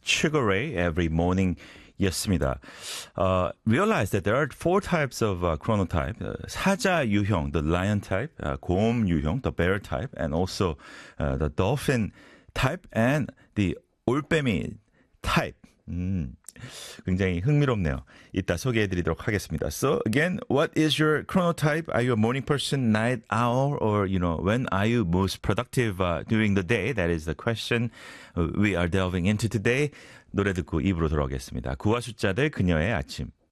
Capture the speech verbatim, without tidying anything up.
Sugar Ray every morning. 였습니다. Uh, realize that there are four types of uh, chronotype. Uh, 사자 유형, the lion type, uh, 곰 유형, the bear type, and also uh, the dolphin type and the 올빼미 type. 음, 굉장히 흥미롭네요. 이따 소개해드리도록 하겠습니다. So again, what is your chronotype? Are you a morning person, night owl, or you know, when are you most productive uh, during the day? That is the question we are delving into today. 노래 듣고 입으로 돌아오겠습니다. 구와 숫자들 그녀의 아침.